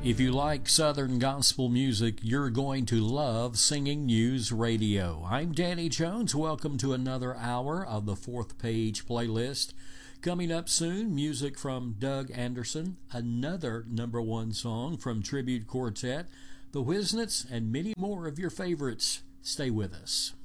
If you like Southern gospel music, you're going to love Singing News Radio. I'm Danny Jones. Welcome to another hour of the Fourth Page playlist. Coming up soon, music from Doug Anderson, another number one song from Tribute Quartet, the Whiznits, and many more of your favorites. Stay with us.